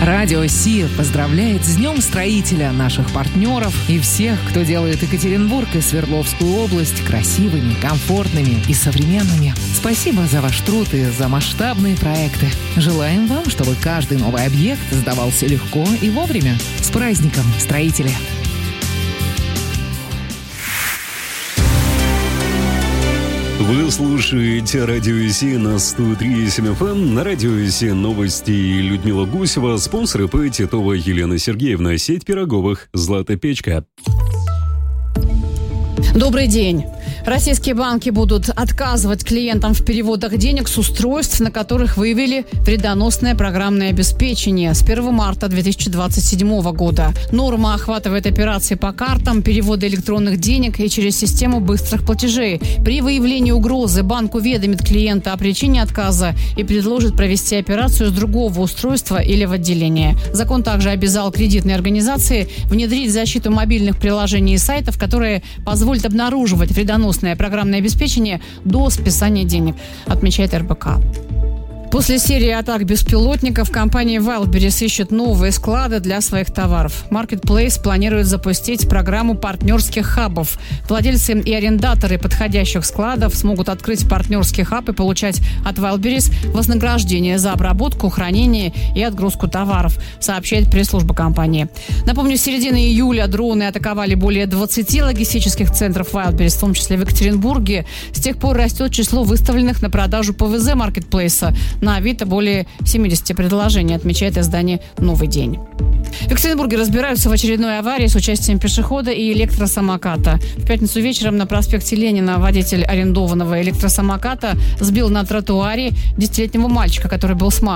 Радио Си поздравляет с Днем строителя наших партнеров и всех, кто делает Екатеринбург и Свердловскую область красивыми, комфортными и современными. Спасибо за ваш труд и за масштабные проекты. Желаем вам, чтобы каждый новый объект сдавался легко и вовремя. С праздником, строители! Вы слушаете Радио Си на 103.7 FM. На Радио Си новости Людмила Гусева. Спонсор ИП Титова Елена Сергеевна. Сеть пироговых «Злата Печка». Добрый день. Российские банки будут отказывать клиентам в переводах денег с устройств, на которых выявили вредоносное программное обеспечение с 1 марта 2027 года. Норма охватывает операции по картам, переводы электронных денег и через систему быстрых платежей. При выявлении угрозы банк уведомит клиента о причине отказа и предложит провести операцию с другого устройства или в отделении. Закон также обязал кредитные организации внедрить защиту мобильных приложений и сайтов, которые позволят обнаруживать вредоносные программное обеспечение до списания денег, отмечает РБК. После серии атак беспилотников компания Wildberries ищет новые склады для своих товаров. Marketplace планирует запустить программу партнерских хабов. Владельцы и арендаторы подходящих складов смогут открыть партнерский хаб и получать от Wildberries вознаграждение за обработку, хранение и отгрузку товаров, сообщает пресс-служба компании. Напомню, с середины июля дроны атаковали более 20 логистических центров Wildberries, в том числе в Екатеринбурге. С тех пор растет число выставленных на продажу ПВЗ Marketplace. На Авито более 70 предложений, отмечает издание «Новый день». В Екатеринбурге разбираются в очередной аварии с участием пешехода и электросамоката. В пятницу вечером на проспекте Ленина водитель арендованного электросамоката сбил на тротуаре 10-летнего мальчика, который был с мамой.